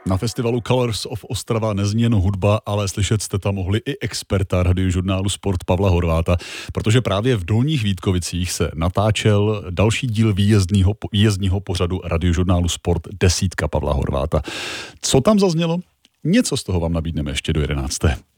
Na festivalu Colors of Ostrava nezní jen hudba, ale slyšet jste tam mohli i experta radiožurnálu Sport Pavla Horváta, protože právě v Dolních Vítkovicích se natáčel další díl výjezdního pořadu radiožurnálu Sport Desítka Pavla Horváta. Co tam zaznělo? Něco z toho vám nabídneme ještě do 11.